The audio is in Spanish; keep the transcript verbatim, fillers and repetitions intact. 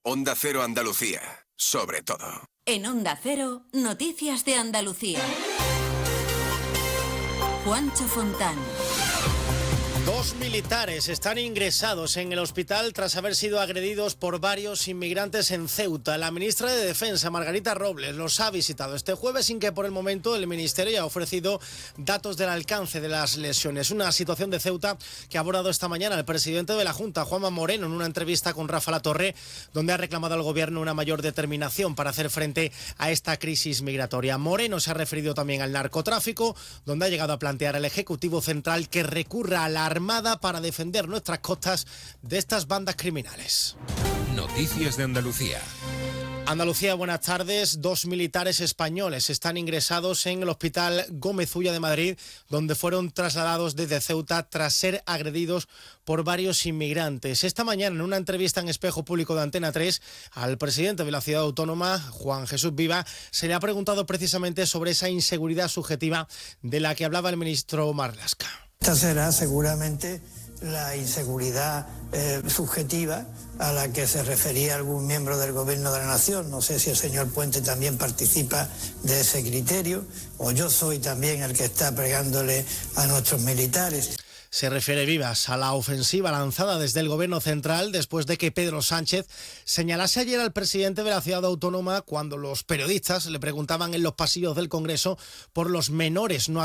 Onda Cero Andalucía, sobre todo. En Onda Cero, noticias de Andalucía. Juancho Fontán. Dos militares están ingresados en el hospital tras haber sido agredidos por varios inmigrantes en Ceuta. La ministra de Defensa, Margarita Robles, los ha visitado este jueves sin que por el momento el ministerio haya ofrecido datos del alcance de las lesiones. Una situación de Ceuta que ha abordado esta mañana el presidente de la Junta, Juanma Moreno, en una entrevista con Rafa Latorre, donde ha reclamado al gobierno una mayor determinación para hacer frente a esta crisis migratoria. Moreno se ha referido también al narcotráfico, donde ha llegado a plantear al Ejecutivo Central que recurra a la Armada para defender nuestras costas de estas bandas criminales. Noticias de Andalucía. Andalucía, buenas tardes. Dos militares españoles están ingresados en el Hospital Gómez Ulla de Madrid, donde fueron trasladados desde Ceuta tras ser agredidos por varios inmigrantes. Esta mañana, en una entrevista en Espejo Público de Antena tres, al presidente de la ciudad autónoma, Juan Jesús Viva, se le ha preguntado precisamente sobre esa inseguridad subjetiva de la que hablaba el ministro Marlaska. Esta será seguramente la inseguridad eh, subjetiva a la que se refería algún miembro del Gobierno de la Nación. No sé si el señor Puente también participa de ese criterio, o yo soy también el que está pregándole a nuestros militares. Se refiere Vivas a la ofensiva lanzada desde el Gobierno central después de que Pedro Sánchez señalase ayer al presidente de la ciudad autónoma cuando los periodistas le preguntaban en los pasillos del Congreso por los menores no